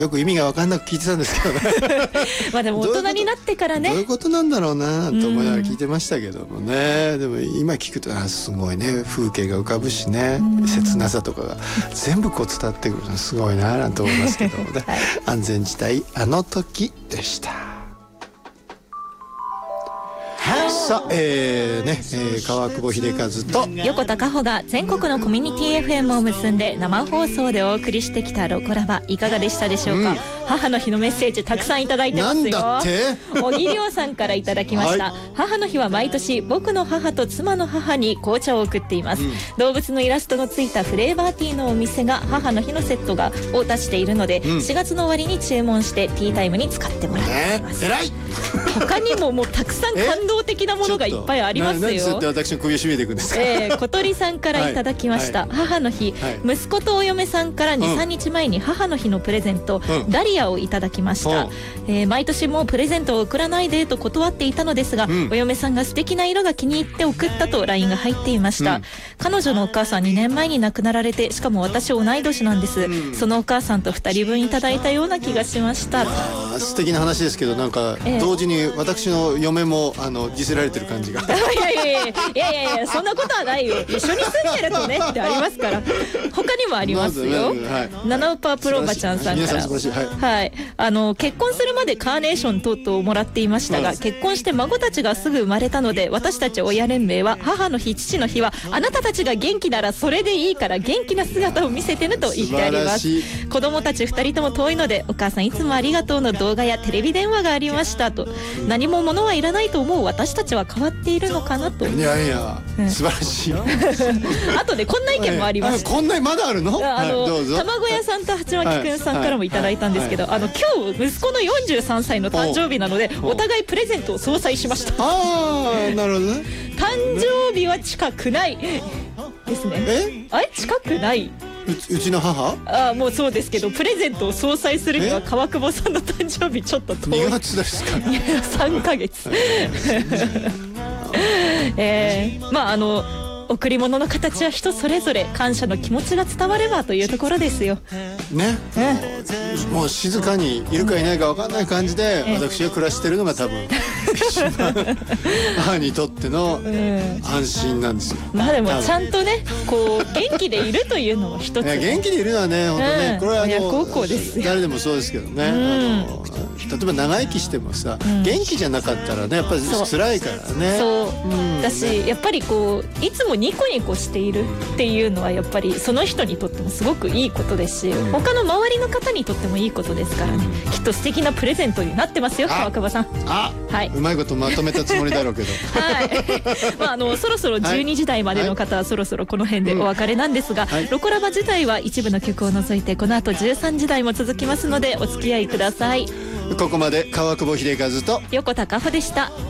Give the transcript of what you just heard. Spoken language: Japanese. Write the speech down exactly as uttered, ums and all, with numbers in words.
よく意味が分かんなく聞いてたんですけどねまあでも大人になってからねどういうことなんだろうなと思いながら聞いてましたけどもね。でも今聞くとあすごいね、風景が浮かぶしね、切なさとかが全部こう伝わってくるのすごいななんて思いますけどもね、はい、安全地帯あの時でした。さあ、えーねえー、川久保秀和と横田佳穂が全国のコミュニティ エフエム を結んで生放送でお送りしてきたロコラバ、いかがでしたでしょうか。うん、母の日のメッセージたくさんいただいてますよ。 なんだって小木亮さんからいただきました、はい、母の日は毎年僕の母と妻の母に紅茶を送っています、うん、動物のイラストのついたフレーバーティーのお店が母の日のセットがを出しているので、うん、しがつの終わりに注文してティータイムに使ってもらっています、 えー、偉い他にももうたくさん感動的なものがいっぱいありますよ。 何で私の首を絞めていくんですか。 えー、小鳥さんからいただきました、はいはい、母の日、はい、息子とお嫁さんから に,さん 日前に母の日のプレゼント、うん、ダリアをいただきました、えー、毎年もうプレゼントを送らないでと断っていたのですが、うん、お嫁さんが素敵な色が気に入って送ったと ライン が入っていました、うん、彼女のお母さんにねんまえに亡くなられて、しかも私同い年なんです、うん、そのお母さんとふたりぶんいただいたような気がしました。 あ素敵な話ですけど、なんか、えー、同時に私の嫁もあのディスられてる感じがいやいやいやいやいやいやそんなことはないよ。一緒に住んでるとねってありますから。他にもありますよ、はい、ナナウパープロバちゃんさんから、はいはい、あの結婚するまでカーネーション等々をもらっていましたが、結婚して孫たちがすぐ生まれたので、私たち親連盟は母の日父の日はあなたたちが元気ならそれでいいから元気な姿を見せてねと言ってあります。子供たちふたりとも遠いので、お母さんいつもありがとうの動画やテレビ電話がありましたと、何も物はいらないと思う私たちは変わっているのかなと。 いやいや、うん、素晴らしいあとでこんな意見もありました。 こんなにまだあるの。 あの、 はい、どうぞ。 卵屋さんと八巻くんさんからもいただいたんですけど、はいはい、あの今日息子のよんじゅうさんさいの誕生日なので、お互いプレゼントを相殺しました。 ああなるほどね。 誕生日は近くないですね。 えあれ近くない。 う, うちの母あもうそうですけど、プレゼントを相殺するには川久保さんの誕生日ちょっと遠い。 にがつですか。 さんかげつえー、まああの贈り物の形は人それぞれ、感謝の気持ちが伝わればというところですよね。うん、もう静かにいるかいないか分かんない感じで、うん、私が暮らしてるのが多分一番母にとっての安心なんですよ、うん、まあでもちゃんとねこう元気でいるというのも一つ、ね、 元気でいるのはね本当ね、うん、これはあの親孝行ですよ。 誰でもそうですけどね、うん、あの例えば長生きしてもさ、うん、元気じゃなかったらねやっぱり辛いからね。 そう、うん、だしやっぱりこういつもニコニコしているっていうのはやっぱりその人にとってもすごくいいことですし、うん、他の周りの方にとってもいいことですからね、うん、きっと素敵なプレゼントになってますよ川久保さん。 あ、はい、うまいことまとめたつもりだろうけどはいまああのそろそろじゅうにじ台までの方はそろそろこの辺でお別れなんですが、はい、ロコラバ自体は一部の曲を除いてこの後じゅうさんじ台も続きますのでお付き合いください。 ここまで川久保秀和と横田佳穂でした。